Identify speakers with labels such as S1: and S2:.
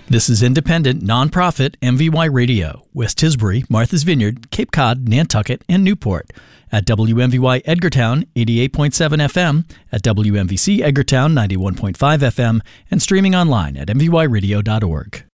S1: This is independent, nonprofit MVY Radio, West Tisbury, Martha's Vineyard, Cape Cod, Nantucket, and Newport. At WMVY Edgartown, 88.7 FM, at WMVC Edgartown, 91.5 FM, and streaming online at mvyradio.org.